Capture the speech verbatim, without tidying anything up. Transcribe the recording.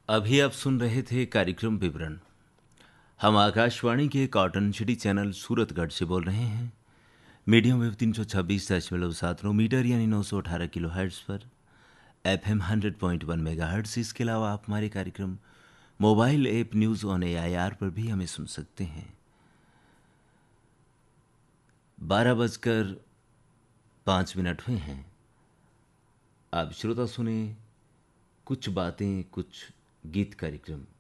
अभी आप सुन रहे थे कार्यक्रम विवरण। हम आकाशवाणी के कॉटन सिटी चैनल सूरतगढ़ से बोल रहे हैं। मीडियम वेव तीन सौ छब्बीस दशमलव सात नौ मीटर यानी नौ सौ अठारह किलो हर्ट्स पर, F am hundred point one mega hertz. इसके अलावा आप हमारे कार्यक्रम mobile app news on A I R पर भी हमें सुन सकते हैं। बारह बजकर पाँच मिनट हुए हैं। आप श्रोता सुने कुछ बातें कुछ गीत कार्यक्रम।